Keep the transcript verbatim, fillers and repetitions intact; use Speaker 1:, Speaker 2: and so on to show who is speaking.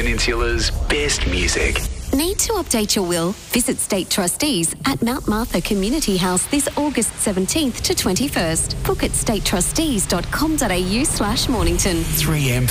Speaker 1: Peninsula's best music.
Speaker 2: Need to update your will? Visit State Trustees at Mount Martha Community House this August seventeenth to twenty-first. Book at state trustees dot com dot a u slash Mornington.
Speaker 1: three M